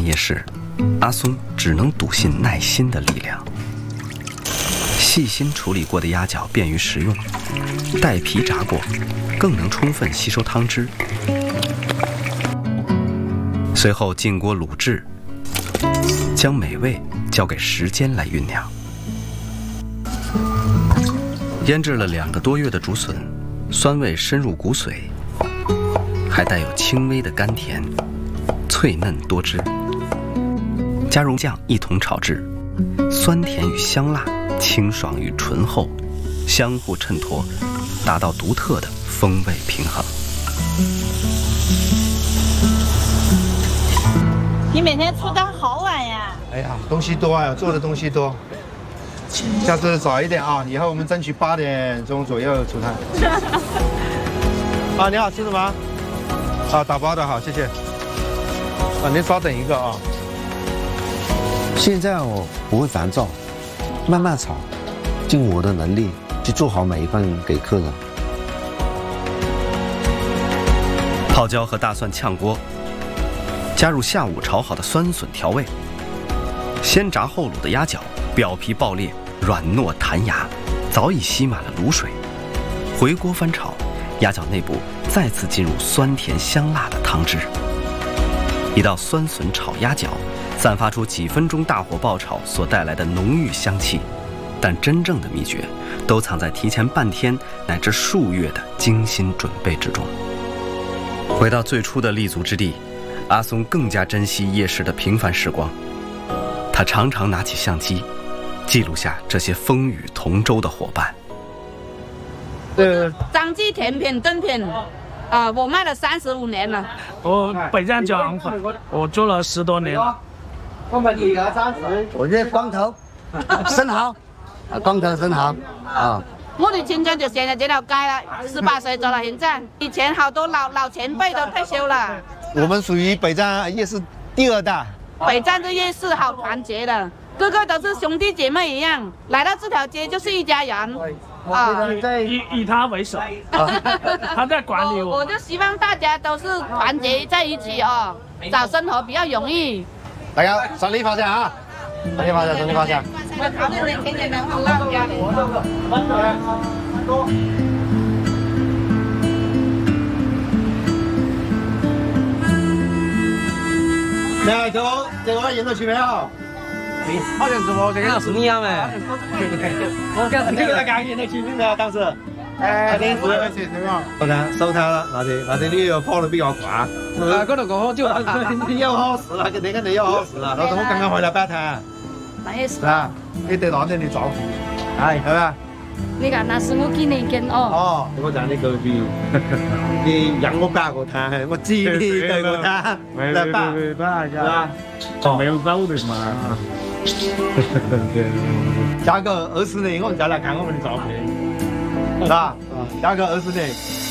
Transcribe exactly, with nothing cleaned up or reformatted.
夜市，阿松只能笃信耐心的力量。细心处理过的鸭脚便于食用，带皮炸过，更能充分吸收汤汁。随后进锅卤制，将美味交给时间来酝酿。腌制了两个多月的竹笋，酸味深入骨髓，还带有轻微的甘甜，脆嫩多汁。加入酱一同炒制，酸甜与香辣，清爽与醇厚，相互衬托，达到独特的风味平衡。 你每天出单好晚呀！ 哎呀，东西多啊，做的东西多。下次早一点啊，以后我们争取八点钟左右出摊。啊，你好，吃什么？啊，打包的好，谢谢。啊，您稍等一个啊。 现在我不会烦躁，慢慢炒，尽我的能力去做好每一份给客人。 泡椒和大蒜炝锅，加入下午炒好的酸笋调味，先炸后卤的鸭脚，表皮爆裂，软糯弹牙，早已吸满了卤水。回锅翻炒，鸭脚内部再次进入酸甜香辣的汤汁。一道酸笋炒鸭脚，散发出几分钟大火爆炒所带来的浓郁香气，但真正的秘诀都藏在提前半天乃至数月的精心准备之中。回到最初的立足之地，阿松更加珍惜夜市的平凡时光。他常常拿起相机，记录下这些风雨同舟的伙伴。 呃，张记甜品炖品，啊、呃，我卖了三十五年了。 我北站饺行粉，我做了十多年了。 我这光头，生蚝，光头生蚝啊。 我的青春就现在这条街了，十八岁走到现在。以前好多老老前辈都退休了。 我们属于北站夜市第二大。 北站这夜市好团结的，个个都是兄弟姐妹一样，来到这条街就是一家人。啊， 以以他为首，他在管理我。 我就希望大家都是团结在一起哦，找生活比较容易。 大家上力方向啊，上力方向，上力方向。 我考虑你天天能好老家的。 两头这个演到去没有？ 好像是我这个是你呀呗。 我刚这个刚演到去没有？当时。哎，你是收摊收摊了，那这那这你又跑得比较快。啊， 搞了过好久了。 你有好事了，肯定肯定有好事了。老子我刚刚回来摆摊。 那也是。 啊，你得到人的照顾。哎，是吧？ 你看，那是我给你跟哦。 哦，我在你隔壁。你让我摆个摊，我指你对个摊来摆。摆下。 哦，没有走的嘛。 加个二十年，我们再来看我们的照片。是吧？加个二十年。